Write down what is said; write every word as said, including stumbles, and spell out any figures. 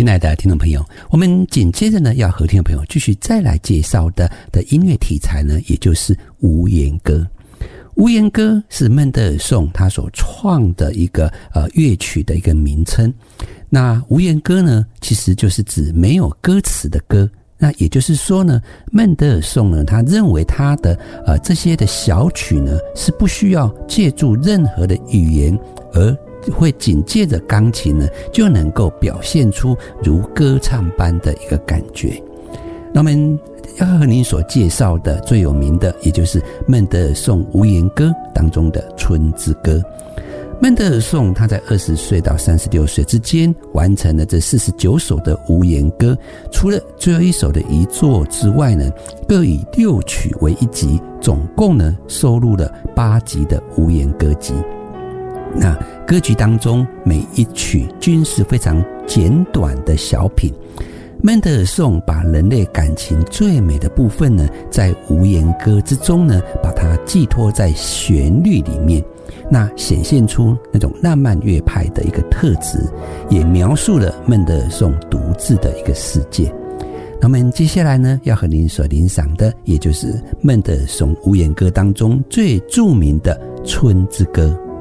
亲爱的听众朋友，我们紧接着呢要和听众朋友继续再来介绍的的音乐题材呢，也就是无言歌。无言歌是孟德尔颂他所创的一个呃乐曲的一个名称。那无言歌呢，其实就是指没有歌词的歌。那也就是说呢，孟德尔颂呢，他认为他的呃这些的小曲呢，是不需要借助任何的语言，而会仅借着钢琴呢，就能够表现出如歌唱般的一个感觉。那我们要和您所介绍的最有名的，也就是孟德尔颂无言歌当中的《春之歌》。孟德尔颂他在二十岁到三十六岁之间完成了这四十九首的无言歌，除了最后一首的遗作之外呢，各以六曲为一集，总共呢收录了八集的无言歌集。那歌曲当中每一曲均是非常简短的小品。孟德尔颂把人类感情最美的部分呢，在无言歌之中呢，把它寄托在旋律里面，那显现出那种浪漫乐派的一个特质，也描述了孟德尔颂独自的一个世界。那我们接下来呢，要和您所欣赏的，也就是孟德尔颂无言歌当中最著名的《春之歌》。